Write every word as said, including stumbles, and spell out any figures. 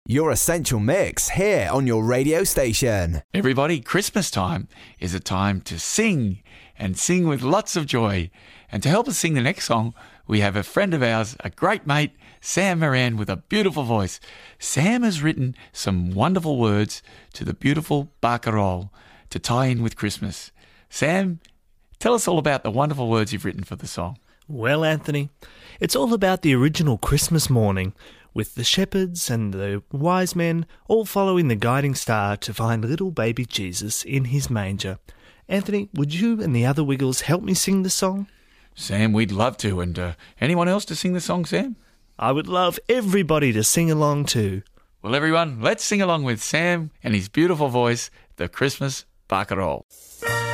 Your Essential Mix here on your radio station. Everybody, Christmas time is a time to sing and sing with lots of joy. And to help us sing the next song, we have a friend of ours, a great mate, Sam Moran, with a beautiful voice. Sam has written some wonderful words to the beautiful Barcarolle to tie in with Christmas. Sam, tell us all about the wonderful words you've written for the song. Well, Anthony, it's all about the original Christmas morning, with the shepherds and the wise men all following the guiding star to find little baby Jesus in his manger. Anthony, would you and the other Wiggles help me sing the song? Sam, we'd love to. And uh, anyone else to sing the song, Sam? I would love everybody to sing along too. Well, everyone, let's sing along with Sam and his beautiful voice, the Christmas Barcarolle.